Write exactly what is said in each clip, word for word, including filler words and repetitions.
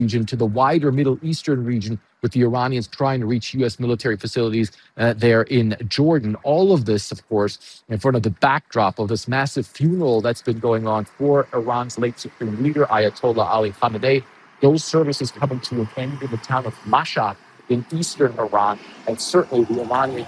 region to the wider Middle Eastern region, with the Iranians trying to reach U S military facilities uh, there in Jordan. All of this, of course, in front of the backdrop of this massive funeral that's been going on for Iran's late supreme leader, Ayatollah Ali Khamenei. Those services coming to an end in the town of Mashhad in eastern Iran, and certainly the Iranian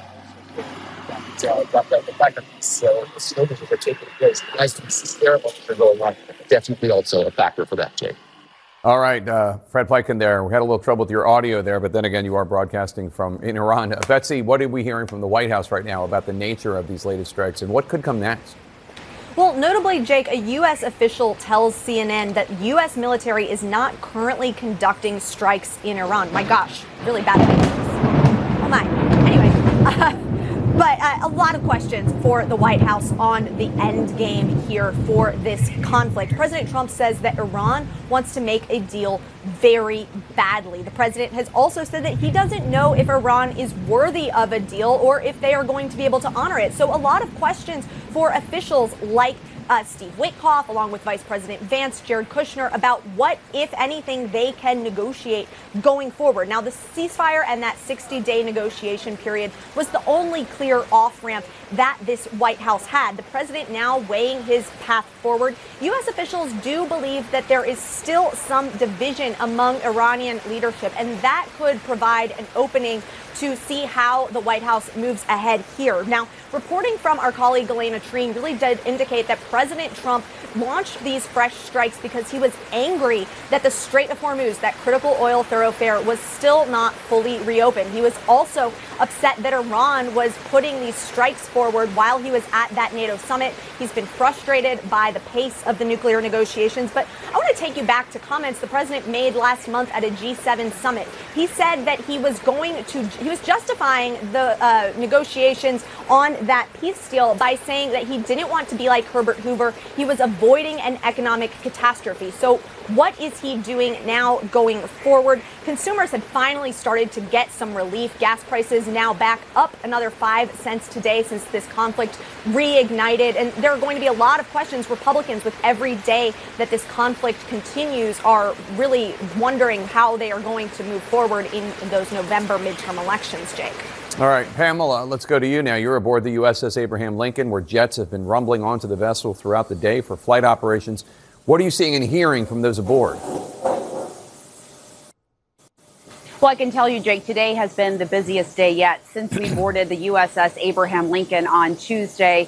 that, uh, that, that the fact that these uh, services are taking place as these ceremonies are going on, definitely also a factor for that, Jay. All right, uh, Fred Pleitgen there. We had a little trouble with your audio there, but then again, you are broadcasting from in Iran. Uh, Betsy, what are we hearing from the White House right now about the nature of these latest strikes and what could come next? Well, notably, Jake, a U S official tells C N N that U S military is not currently conducting strikes in Iran. My gosh, really bad news. Oh my. Anyway, uh, but uh, a lot of questions for the White House on the end game here for this conflict. President Trump says that Iran wants to make a deal very badly. The president has also said that he doesn't know if Iran is worthy of a deal or if they are going to be able to honor it. So a lot of questions for officials like Uh, Steve Witkoff, along with Vice President Vance, Jared Kushner, about what, if anything, they can negotiate going forward. Now, the ceasefire and that sixty-day negotiation period was the only clear off-ramp that this White House had. The president now weighing his path forward. U S officials do believe that there is still some division among Iranian leadership, and that could provide an opening to see how the White House moves ahead here. Now, reporting from our colleague Elena Treen really did indicate that President Trump launched these fresh strikes because he was angry that the Strait of Hormuz, that critical oil thoroughfare, was still not fully reopened. He was also upset that Iran was putting these strikes forward while he was at that NATO summit. He's been frustrated by the pace of the nuclear negotiations. But I want to take you back to comments the president made last month at a G seven summit. He said that he was going to, he was justifying the uh, negotiations on that peace deal by saying that he didn't want to be like Herbert Hoover. He was avoiding an economic catastrophe. So what is he doing now going forward? Consumers had finally started to get some relief. Gas prices now back up another five cents today since this conflict reignited. And there are going to be a lot of questions. Republicans, with every day that this conflict continues, are really wondering how they are going to move forward in those November midterm elections, Jake. All right, Pamela, let's go to you now. You're aboard the U S S Abraham Lincoln, where jets have been rumbling onto the vessel throughout the day for flight operations. What are you seeing and hearing from those aboard? Well, I can tell you, Jake, today has been the busiest day yet since we boarded the U S S Abraham Lincoln on Tuesday.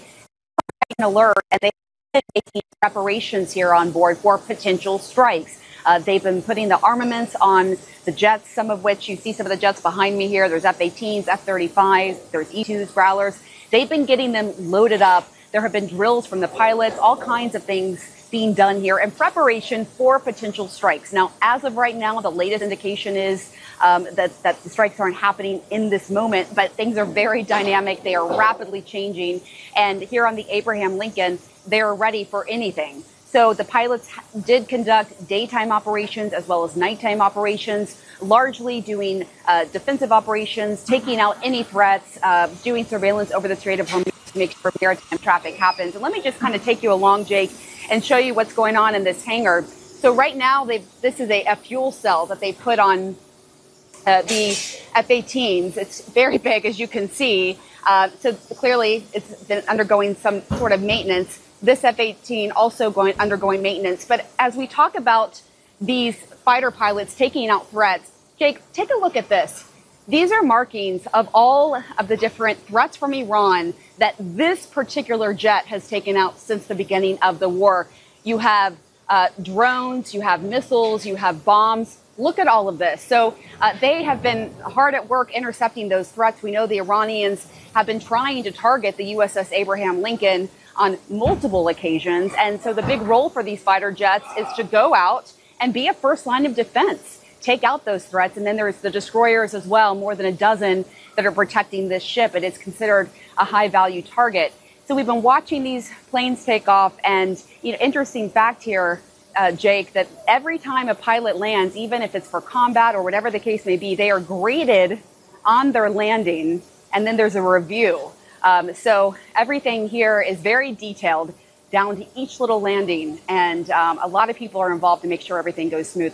An alert, and they've been making preparations here on board for potential strikes. Uh, they've been putting the armaments on the jets, some of which you see some of the jets behind me here. There's F eighteens, F thirty-fives, there's E twos, Growlers. They've been getting them loaded up. There have been drills from the pilots, all kinds of things being done here in preparation for potential strikes. Now, as of right now, the latest indication is um, that, that the strikes aren't happening in this moment, but things are very dynamic. They are rapidly changing. And here on the Abraham Lincoln, they're ready for anything. So the pilots did conduct daytime operations as well as nighttime operations, largely doing uh, defensive operations, taking out any threats, uh, doing surveillance over the Strait of Hormuz to make sure maritime traffic happens. And let me just kind of take you along, Jake, and show you what's going on in this hangar. So right now, they've, this is a, a fuel cell that they put on uh, the F eighteens. It's very big, as you can see. Uh, so clearly, it's been undergoing some sort of maintenance. This F eighteen also going undergoing maintenance. But as we talk about these fighter pilots taking out threats, Jake, take a look at this. These are markings of all of the different threats from Iran that this particular jet has taken out since the beginning of the war. You have uh, drones, you have missiles, you have bombs. Look at all of this. So uh, they have been hard at work intercepting those threats. We know the Iranians have been trying to target the U S S Abraham Lincoln on multiple occasions. And so the big role for these fighter jets is to go out and be a first line of defense, take out those threats. And then there's the destroyers as well, more than a dozen that are protecting this ship. And it's considered a high value target. So we've been watching these planes take off. And, you know, interesting fact here, uh, Jake, that every time a pilot lands, even if it's for combat or whatever the case may be, they are graded on their landing. And then there's a review. Um, so everything here is very detailed down to each little landing. And um, a lot of people are involved to make sure everything goes smoothly.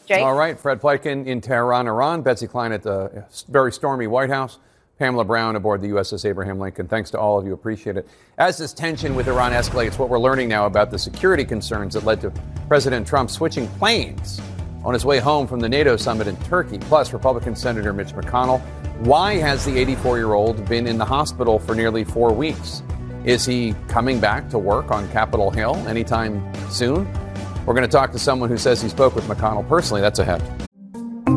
Jake? All right. Fred Pleitgen in Tehran, Iran. Betsy Klein at the very stormy White House. Pamela Brown aboard the U S S Abraham Lincoln. Thanks to all of you. Appreciate it. As this tension with Iran escalates, what we're learning now about the security concerns that led to President Trump switching planes on his way home from the NATO summit in Turkey. Plus, Republican Senator Mitch McConnell. Why has the eighty-four-year-old been in the hospital for nearly four weeks? Is he coming back to work on Capitol Hill anytime soon? We're going to talk to someone who says he spoke with McConnell personally. That's ahead.